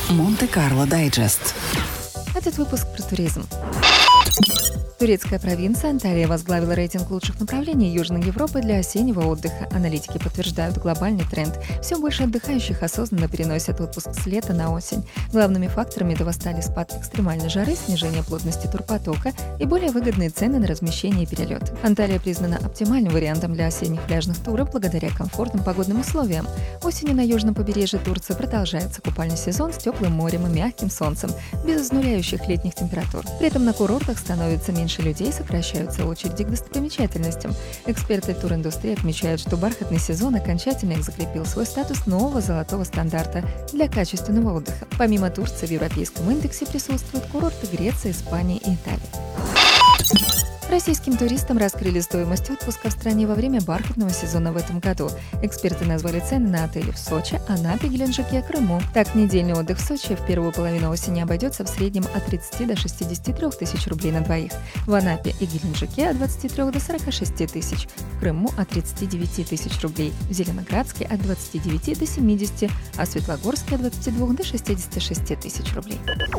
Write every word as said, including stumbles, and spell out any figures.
Монте-Карло Дайджест. Этот выпуск про туризм. Турецкая провинция Анталия возглавила рейтинг лучших направлений Южной Европы для осеннего отдыха. Аналитики подтверждают глобальный тренд. Все больше отдыхающих осознанно переносят отпуск с лета на осень. Главными факторами этого стали спад экстремальной жары, снижение плотности турпотока и более выгодные цены на размещение и перелеты. Анталия признана оптимальным вариантом для осенних пляжных туров благодаря комфортным погодным условиям. Осенью на южном побережье Турции продолжается купальный сезон с теплым морем и мягким солнцем, без изнуряющих летних температур. При этом на курортах становится меньше Меньше людей, сокращаются очереди к достопримечательностям. Эксперты туриндустрии отмечают, что бархатный сезон окончательно закрепил свой статус нового золотого стандарта для качественного отдыха. Помимо Турции в европейском индексе присутствуют курорты Греции, Испании и Италии. Российским туристам раскрыли стоимость отпуска в стране во время бархатного сезона в этом году. Эксперты назвали цены на отели в Сочи, Анапе, Геленджике, Крыму. Так, недельный отдых в Сочи в первую половину осени обойдется в среднем от тридцати до шестидесяти трёх тысяч рублей на двоих. В Анапе и Геленджике от двадцати трёх до сорока шести тысяч. В Крыму от тридцати девяти тысяч рублей. В Зеленоградске от двадцати девяти до семидесяти, а в Светлогорске от двадцати двух до шестидесяти шести тысяч рублей.